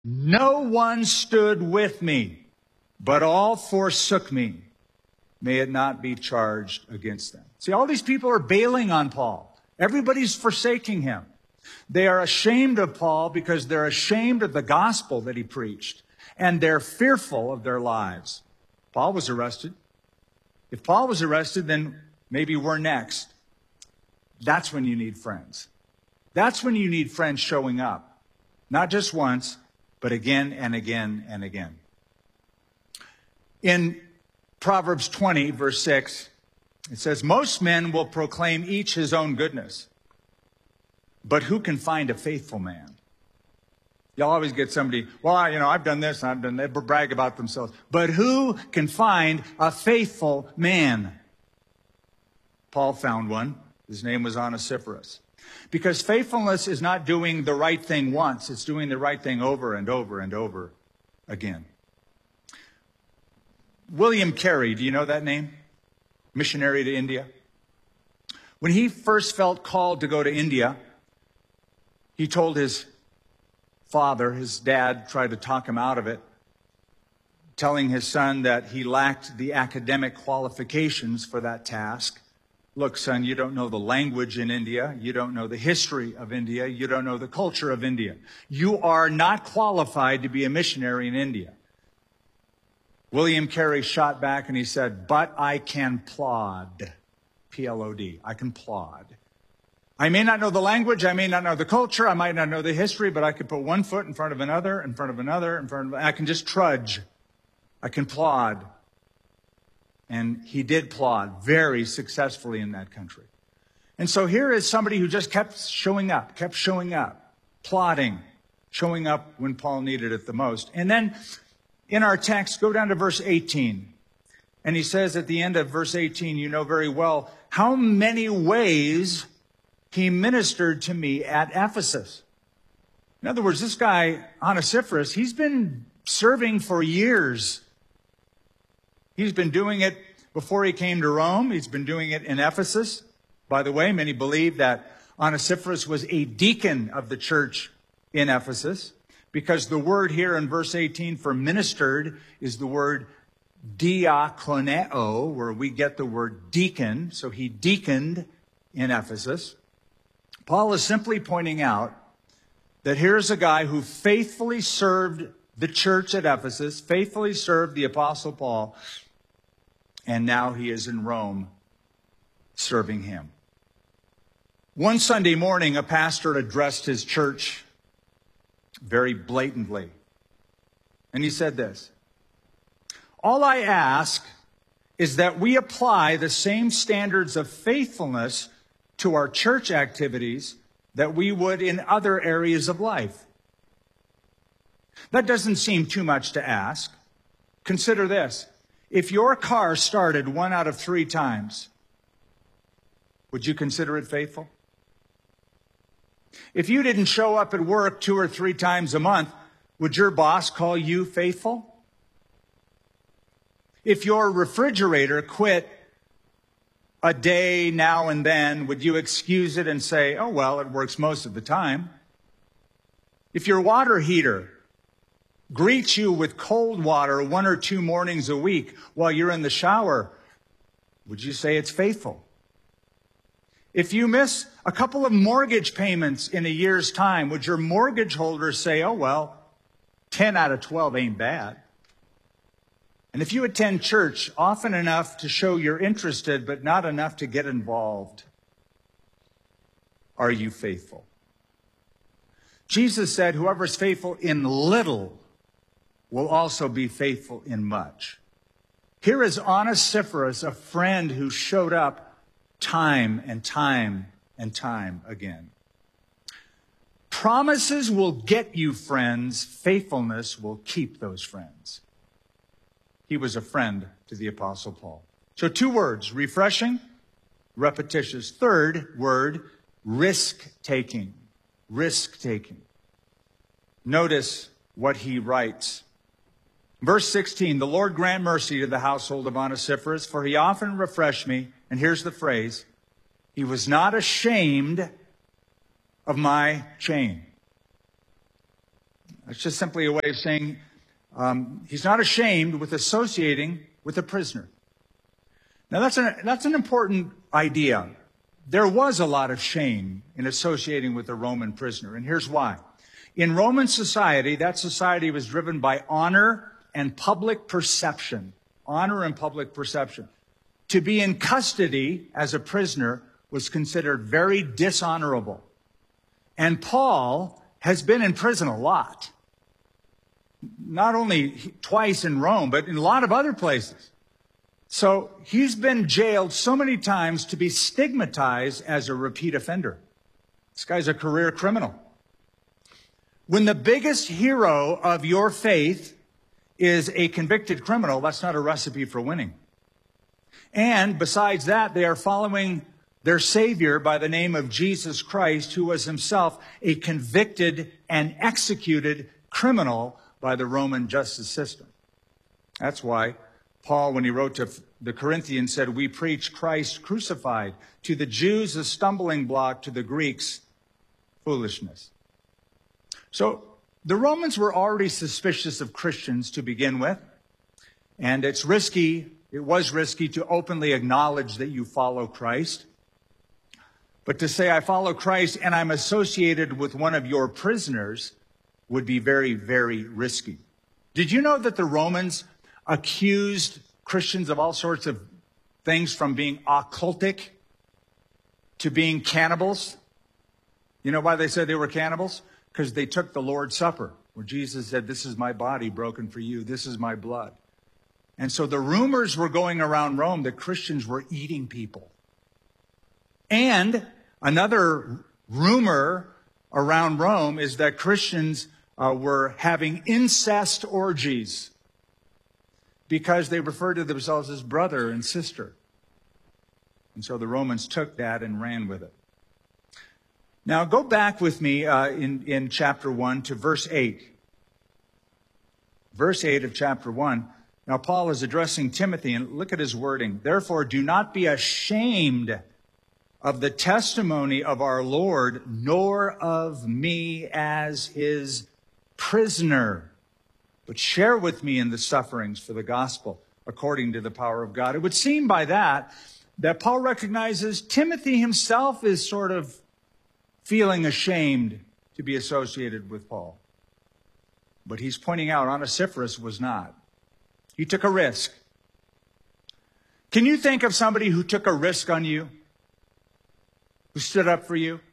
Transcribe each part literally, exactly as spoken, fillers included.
No one stood with me, but all forsook me. May it not be charged against them. See, all these people are bailing on Paul. Everybody's forsaking him. They are ashamed of Paul because they're ashamed of the gospel that he preached, and they're fearful of their lives. Paul was arrested. If Paul was arrested, then maybe we're next. That's when you need friends. That's when you need friends showing up. Not just once, but again and again and again. In Proverbs twenty, verse six, it says, most men will proclaim each his own goodness, but who can find a faithful man? You'll always get somebody, well, you know, I've done this, and I've done that, brag about themselves. But who can find a faithful man? Paul found one. His name was Onesiphorus. Because faithfulness is not doing the right thing once. It's doing the right thing over and over and over again. William Carey, do you know that name? Missionary to India. When he first felt called to go to India, he told his father, his dad tried to talk him out of it, telling his son that he lacked the academic qualifications for that task. Look, son, you don't know the language in India. You don't know the history of India. You don't know the culture of India. You are not qualified to be a missionary in India. William Carey shot back and he said, but I can plod. P L O D. I can plod. I may not know the language. I may not know the culture. I might not know the history, but I could put one foot in front of another, in front of another, in front of, I can just trudge. I can plod. And he did plod very successfully in that country. And so here is somebody who just kept showing up, kept showing up, plodding, showing up when Paul needed it the most. And then in our text, go down to verse eighteen. And he says at the end of verse eighteen, you know very well, how many ways he ministered to me at Ephesus. In other words, this guy, Onesiphorus, he's been serving for years. He's been doing it before he came to Rome. He's been doing it in Ephesus. By the way, many believe that Onesiphorus was a deacon of the church in Ephesus, because the word here in verse eighteen for ministered is the word diakoneo, where we get the word deacon. So he deaconed in Ephesus. Paul is simply pointing out that here's a guy who faithfully served the church at Ephesus, faithfully served the Apostle Paul, and now he is in Rome serving him. One Sunday morning, a pastor addressed his church very blatantly. And he said this, all I ask is that we apply the same standards of faithfulness to our church activities that we would in other areas of life. That doesn't seem too much to ask. Consider this. If your car started one out of three times, would you consider it faithful? If you didn't show up at work two or three times a month, would your boss call you faithful? If your refrigerator quit a day now and then, would you excuse it and say, oh, well, it works most of the time? If your water heater greets you with cold water one or two mornings a week while you're in the shower, would you say it's faithful? If you miss a couple of mortgage payments in a year's time, would your mortgage holder say, oh, well, ten out of twelve ain't bad? And if you attend church often enough to show you're interested, but not enough to get involved, are you faithful? Jesus said, whoever's faithful in little will also be faithful in much. Here is Onesiphorus, a friend who showed up time and time and time again. Promises will get you friends. Faithfulness will keep those friends. He was a friend to the Apostle Paul. So two words, refreshing, repetitious. Third word, risk-taking. Risk-taking. Notice what he writes. Verse sixteen, the Lord grant mercy to the household of Onesiphorus, for he often refreshed me. And here's the phrase, he was not ashamed of my chain. It's just simply a way of saying um, he's not ashamed with associating with a prisoner. Now, that's an, that's an important idea. There was a lot of shame in associating with a Roman prisoner, and here's why. In Roman society, that society was driven by honor and public perception. Honor and public perception. To be in custody as a prisoner was considered very dishonorable. And Paul has been in prison a lot. Not only twice in Rome, but in a lot of other places. So he's been jailed so many times to be stigmatized as a repeat offender. This guy's a career criminal. When the biggest hero of your faith is a convicted criminal, that's not a recipe for winning. And besides that, they are following their Savior by the name of Jesus Christ, who was himself a convicted and executed criminal by the Roman justice system. That's why Paul, when he wrote to the Corinthians, said, we preach Christ crucified, to the Jews a stumbling block, to the Greeks foolishness. So the Romans were already suspicious of Christians to begin with, and it's risky, it was risky to openly acknowledge that you follow Christ. But to say I follow Christ and I'm associated with one of your prisoners would be very, very risky. Did you know that the Romans accused Christians of all sorts of things, from being occultic to being cannibals? You know why they said they were cannibals? Because they took the Lord's Supper, where Jesus said, this is my body broken for you. This is my blood. And so the rumors were going around Rome that Christians were eating people. And another rumor around Rome is that Christians uh, were having incest orgies because they referred to themselves as brother and sister. And so the Romans took that and ran with it. Now go back with me uh, in, in chapter one to verse eight. Verse eight of chapter one. Now Paul is addressing Timothy, and look at his wording. Therefore, do not be ashamed of the testimony of our Lord, nor of me as his prisoner, but share with me in the sufferings for the gospel according to the power of God. It would seem by that that Paul recognizes Timothy himself is sort of feeling ashamed to be associated with Paul. But he's pointing out Onesiphorus was not. He took a risk. Can you think of somebody who took a risk on you? Who stood up for you?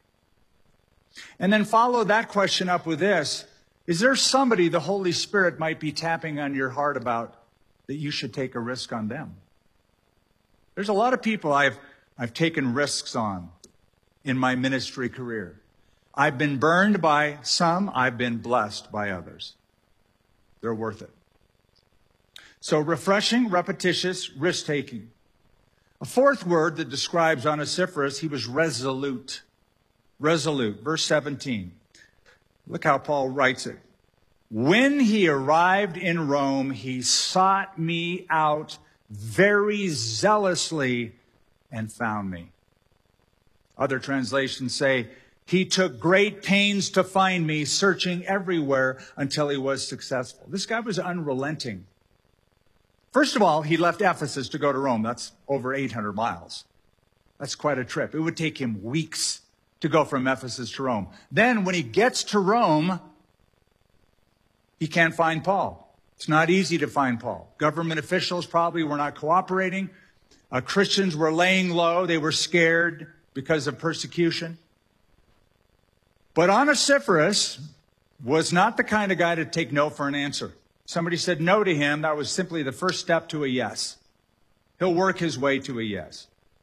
And then follow that question up with this. Is there somebody the Holy Spirit might be tapping on your heart about that you should take a risk on them? There's a lot of people I've, I've taken risks on in my ministry career. I've been burned by some. I've been blessed by others. They're worth it. So refreshing, repetitious, risk-taking. A fourth word that describes Onesiphorus, he was resolute. Resolute. Verse seventeen. Look how Paul writes it. When he arrived in Rome, he sought me out very zealously and found me. Other translations say, he took great pains to find me, searching everywhere until he was successful. This guy was unrelenting. First of all, he left Ephesus to go to Rome. That's over eight hundred miles. That's quite a trip. It would take him weeks to go from Ephesus to Rome. Then when he gets to Rome, he can't find Paul. It's not easy to find Paul. Government officials probably were not cooperating. Uh, Christians were laying low. They were scared because of persecution. But Onesiphorus was not the kind of guy to take no for an answer. Somebody said no to him. That was simply the first step to a yes. He'll work his way to a yes.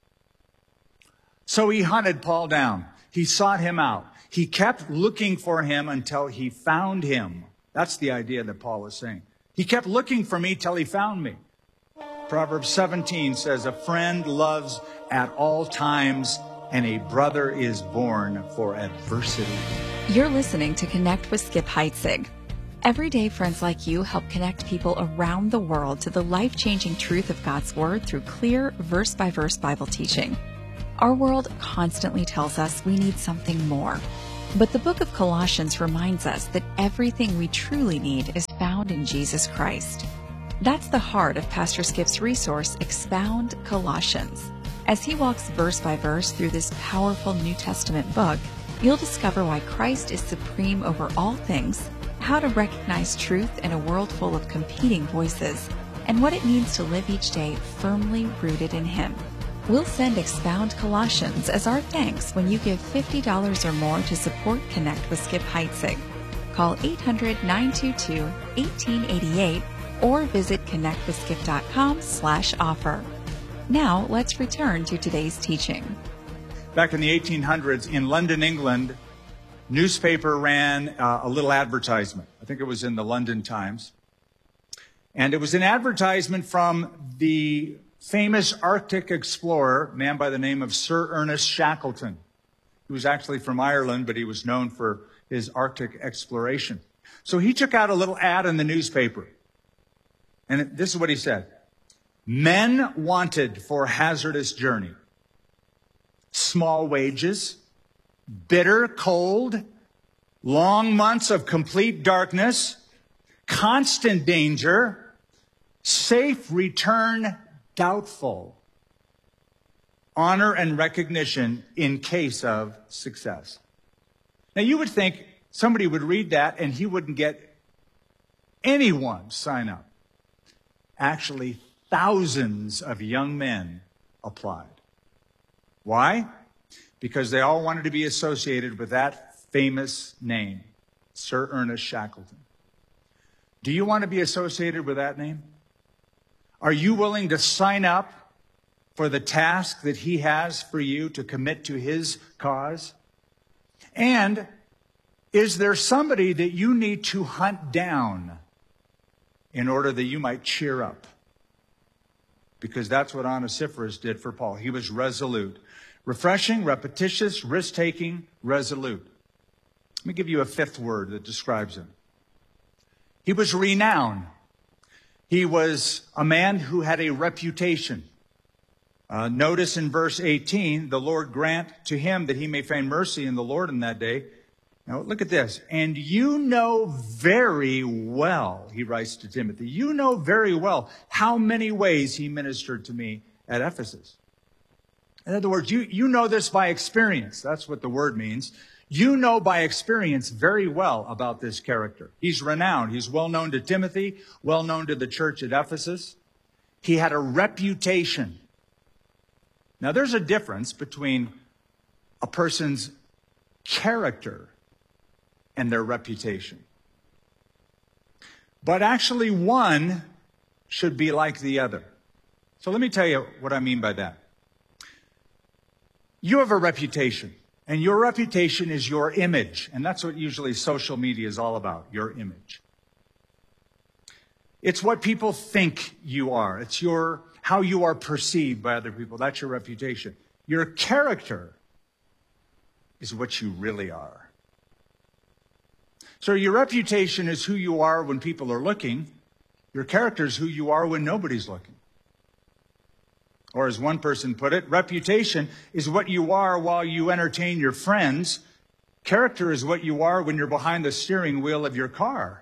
So he hunted Paul down. He sought him out. He kept looking for him until he found him. That's the idea that Paul is saying. He kept looking for me till he found me. Proverbs seventeen says, a friend loves at all times, and a brother is born for adversity. You're listening to Connect with Skip Heitzig. Every day, friends like you help connect people around the world to the life-changing truth of God's Word through clear, verse-by-verse Bible teaching. Our world constantly tells us we need something more. But the book of Colossians reminds us that everything we truly need is found in Jesus Christ. That's the heart of Pastor Skip's resource, Expound Colossians. As he walks verse by verse through this powerful New Testament book, you'll discover why Christ is supreme over all things, how to recognize truth in a world full of competing voices, and what it means to live each day firmly rooted in Him. We'll send Expound Colossians as our thanks when you give fifty dollars or more to support Connect with Skip Heitzig. Call eight hundred, nine two two, one eight eight eight or visit connectwithskip.com slash offer. Now, let's return to today's teaching. Back in the eighteen hundreds, in London, England, newspaper ran uh, a little advertisement. I think it was in the London Times. And it was an advertisement from the famous Arctic explorer, a man by the name of Sir Ernest Shackleton. He was actually from Ireland, but he was known for his Arctic exploration. So he took out a little ad in the newspaper. And this is what he said. Men wanted for hazardous journey. Small wages, bitter cold, long months of complete darkness, constant danger, safe return doubtful, honor and recognition in case of success. Now you would think somebody would read that and he wouldn't get anyone sign up. Actually, thousands of young men applied. Why? Because they all wanted to be associated with that famous name, Sir Ernest Shackleton. Do you want to be associated with that name? Are you willing to sign up for the task that he has for you to commit to his cause? And is there somebody that you need to hunt down in order that you might cheer up? Because that's what Onesiphorus did for Paul. He was resolute. Refreshing, repetitious, risk-taking, resolute. Let me give you a fifth word that describes him. He was renowned. He was a man who had a reputation. Uh, notice in verse eighteen, the Lord grant to him that he may find mercy in the Lord in that day. Now look at this. And you know very well, he writes to Timothy, you know very well how many ways he ministered to me at Ephesus. In other words, you, you know this by experience. That's what the word means. You know by experience very well about this character. He's renowned. He's well known to Timothy, well known to the church at Ephesus. He had a reputation. Now, there's a difference between a person's character and their reputation. But actually, one should be like the other. So let me tell you what I mean by that. You have a reputation. And your reputation is your image. And that's what usually social media is all about, your image. It's what people think you are. It's your how you are perceived by other people. That's your reputation. Your character is what you really are. So your reputation is who you are when people are looking. Your character is who you are when nobody's looking. Or as one person put it, reputation is what you are while you entertain your friends. Character is what you are when you're behind the steering wheel of your car.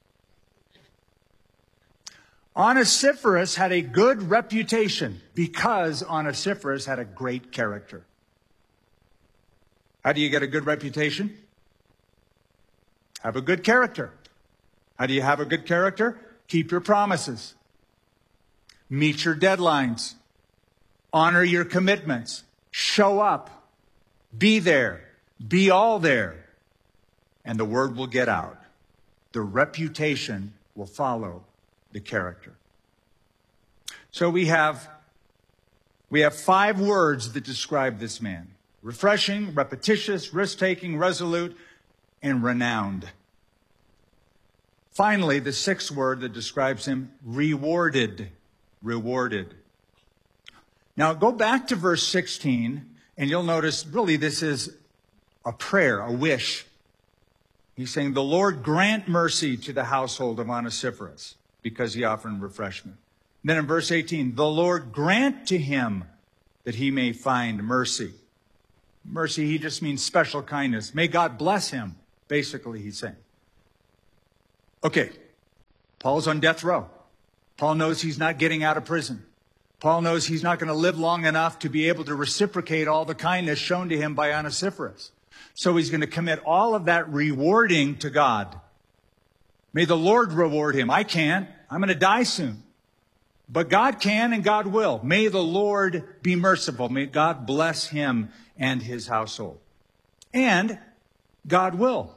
Onesiphorus had a good reputation because Onesiphorus had a great character. How do you get a good reputation? Have a good character. How do you have a good character? Keep your promises. Meet your deadlines. Honor your commitments. Show up. Be there. Be all there. And the word will get out. The reputation will follow the character. So we have, we have five words that describe this man. Refreshing, repetitious, risk-taking, resolute, and renowned. Finally, the sixth word that describes him, rewarded. Rewarded. Now, go back to verse sixteen, and you'll notice, really, this is a prayer, a wish. He's saying, the Lord grant mercy to the household of Onesiphorus, because he offered refreshment. And then in verse eighteen, the Lord grant to him that he may find mercy. mercy, he just means special kindness. May God bless him, basically, he's saying. Okay, Paul's on death row. Paul knows he's not getting out of prison. Paul knows he's not going to live long enough to be able to reciprocate all the kindness shown to him by Onesiphorus. So he's going to commit all of that rewarding to God. May the Lord reward him. I can't. I'm going to die soon. But God can and God will. May the Lord be merciful. May God bless him and his household. And God will.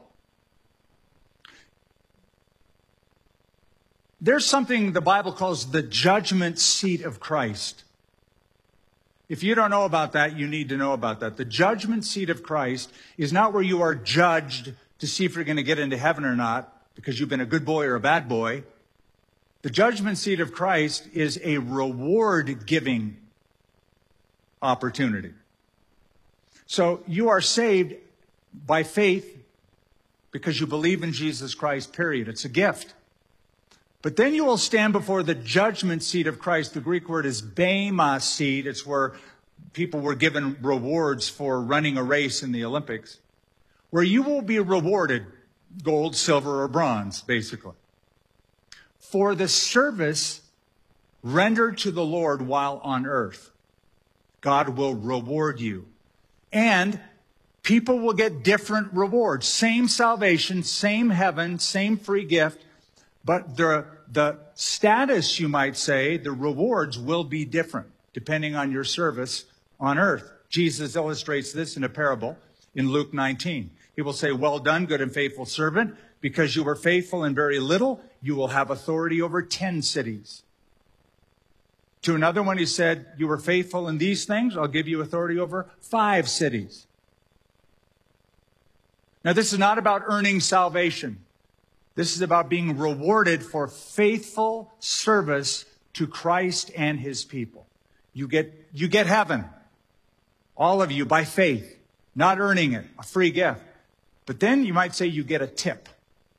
There's something the Bible calls the judgment seat of Christ. If you don't know about that, you need to know about that. The judgment seat of Christ is not where you are judged to see if you're going to get into heaven or not because you've been a good boy or a bad boy. The judgment seat of Christ is a reward-giving opportunity. So you are saved by faith because you believe in Jesus Christ, period. It's a gift. But then you will stand before the judgment seat of Christ. The Greek word is bema seat. It's where people were given rewards for running a race in the Olympics, where you will be rewarded gold, silver, or bronze, basically, for the service rendered to the Lord while on earth. God will reward you. And people will get different rewards. Same salvation, same heaven, same free gift. But the, the status, you might say, the rewards will be different depending on your service on earth. Jesus illustrates this in a parable in Luke nineteen. He will say, well done, good and faithful servant. Because you were faithful in very little, you will have authority over ten cities. To another one, he said, you were faithful in these things, I'll give you authority over five cities. Now, this is not about earning salvation. This is about being rewarded for faithful service to Christ and his people. You get, you get heaven. All of you by faith, not earning it, a free gift. But then you might say you get a tip.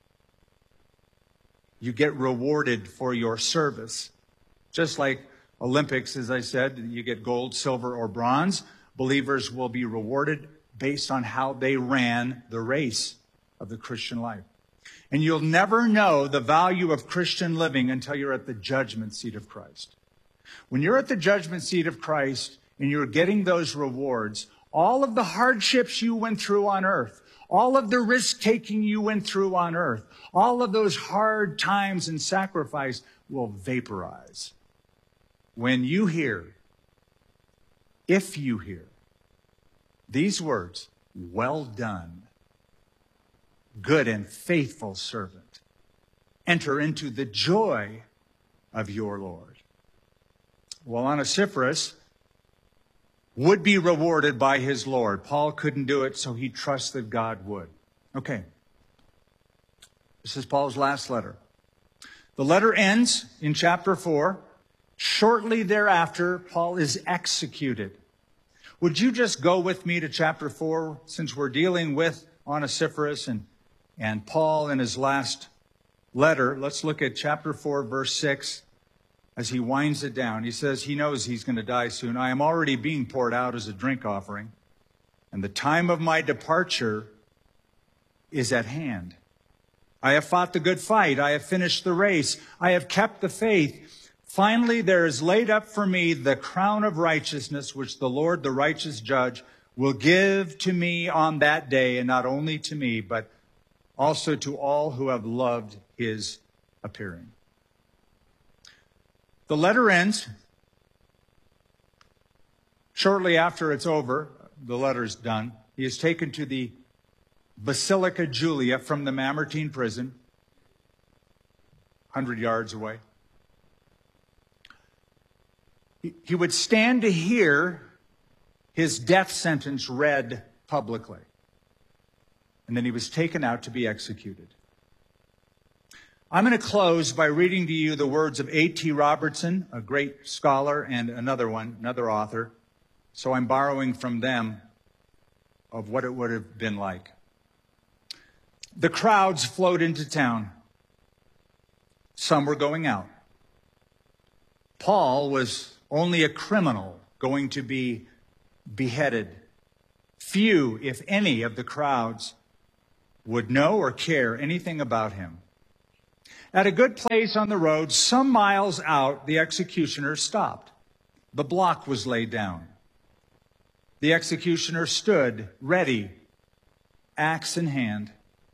You get rewarded for your service. Just like Olympics, as I said, you get gold, silver, or bronze. Believers will be rewarded based on how they ran the race of the Christian life. And you'll never know the value of Christian living until you're at the judgment seat of Christ. When you're at the judgment seat of Christ and you're getting those rewards, all of the hardships you went through on earth, all of the risk-taking you went through on earth, all of those hard times and sacrifice will vaporize. When you hear, if you hear, these words, well done, good and faithful servant, enter into the joy of your Lord. Well, Onesiphorus would be rewarded by his Lord. Paul couldn't do it, so he trusted God would. Okay. This is Paul's last letter. The letter ends in chapter four. Shortly thereafter, Paul is executed. Would you just go with me to chapter four, since we're dealing with Onesiphorus and And Paul, in his last letter, let's look at chapter four, verse six, as he winds it down. He says he knows he's going to die soon. I am already being poured out as a drink offering, and the time of my departure is at hand. I have fought the good fight. I have finished the race. I have kept the faith. Finally, there is laid up for me the crown of righteousness, which the Lord, the righteous judge, will give to me on that day, and not only to me, but also to all who have loved his appearing. The letter ends. Shortly after it's over, the letter's done. He is taken to the Basilica Julia from the Mamertine prison, one hundred yards away. He, he would stand to hear his death sentence read publicly. And then he was taken out to be executed. I'm going to close by reading to you the words of A T Robertson, a great scholar, and another one, another author. So I'm borrowing from them of what it would have been like. The crowds flowed into town. Some were going out. Paul was only a criminal going to be beheaded Few, if any, of the crowds would know or care anything about him. At a good place on the road, some miles out, the executioner stopped. The block was laid down. The executioner stood ready, axe in hand.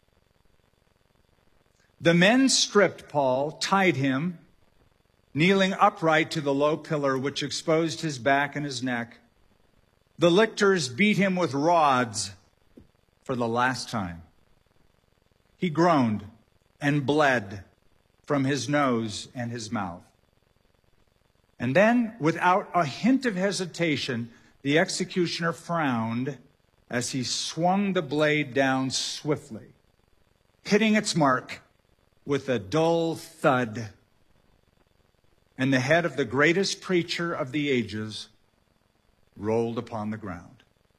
The men stripped Paul, tied him, kneeling upright to the low pillar which exposed his back and his neck. The lictors beat him with rods for the last time. He groaned and bled from his nose and his mouth. And then, without a hint of hesitation, the executioner frowned as he swung the blade down swiftly, hitting its mark with a dull thud. And the head of the greatest preacher of the ages rolled upon the ground.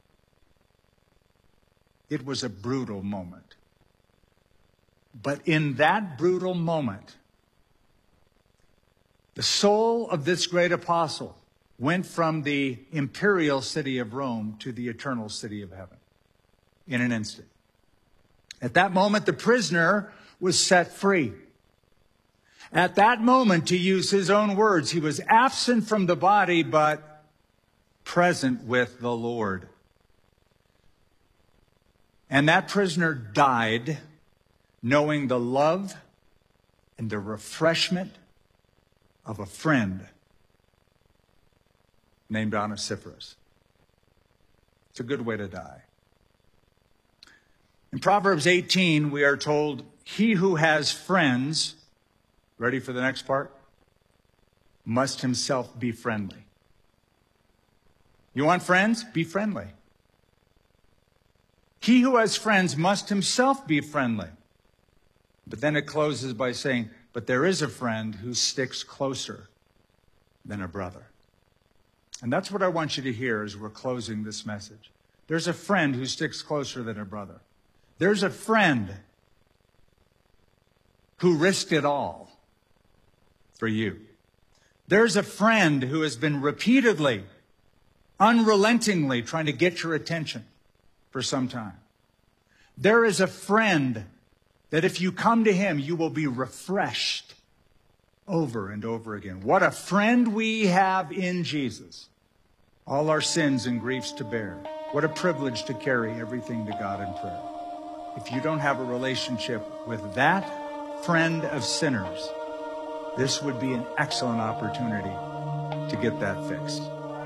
It was a brutal moment. But in that brutal moment, the soul of this great apostle went from the imperial city of Rome to the eternal city of heaven in an instant. At that moment, the prisoner was set free. At that moment, to use his own words, he was absent from the body, but present with the Lord. And that prisoner died knowing the love and the refreshment of a friend named Onesiphorus. It's a good way to die. In Proverbs eighteen, we are told, he who has friends, ready for the next part, must himself be friendly. You want friends? Be friendly. He who has friends must himself be friendly. But then it closes by saying, but there is a friend who sticks closer than a brother. And that's what I want you to hear as we're closing this message. There's a friend who sticks closer than a brother. There's a friend who risked it all for you. There's a friend who has been repeatedly, unrelentingly trying to get your attention for some time. There is a friend that if you come to him, you will be refreshed over and over again. What a friend we have in Jesus. All our sins and griefs to bear. What a privilege to carry everything to God in prayer. If you don't have a relationship with that friend of sinners, this would be an excellent opportunity to get that fixed.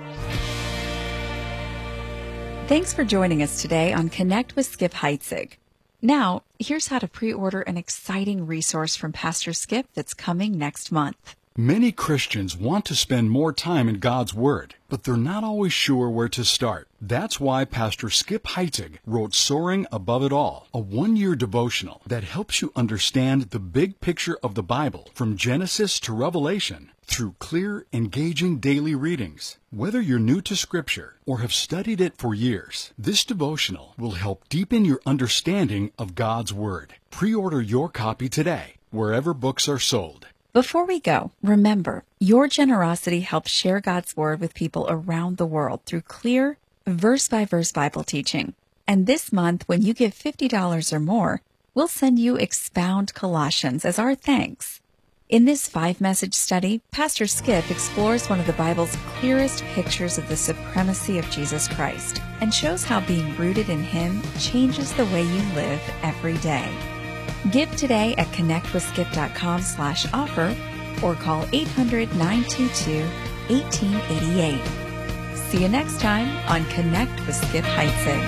Thanks for joining us today on Connect with Skip Heitzig. Now, here's how to pre-order an exciting resource from Pastor Skip that's coming next month. Many Christians want to spend more time in God's Word, but they're not always sure where to start. That's why Pastor Skip Heitzig wrote Soaring Above It All, a one-year devotional that helps you understand the big picture of the Bible from Genesis to Revelation through clear, engaging daily readings. Whether you're new to Scripture or have studied it for years, this devotional will help deepen your understanding of God's Word. Pre-order your copy today, wherever books are sold. Before we go, remember, your generosity helps share God's Word with people around the world through clear, verse-by-verse Bible teaching. And this month, when you give fifty dollars or more, we'll send you Expound Colossians as our thanks. In this five-message study, Pastor Skip explores one of the Bible's clearest pictures of the supremacy of Jesus Christ and shows how being rooted in Him changes the way you live every day. Give today at connectwithskip.com slash offer or call eight hundred, nine two two, one eight eight eight. See you next time on Connect with Skip Heitzig.